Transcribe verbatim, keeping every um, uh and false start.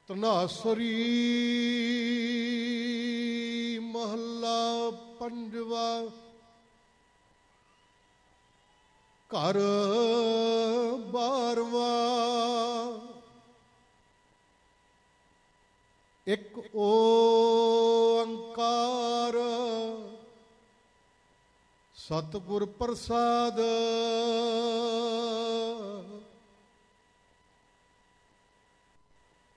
ਧਨਾਸਰੀ ਮਹੱਲਾ ਪੰਜਵਾ। ਘਰ ਬਾਰਵਾ। ਇੱਕ ਓੰਕਾਰ ਸਤਿਗੁਰ ਪ੍ਰਸਾਦ।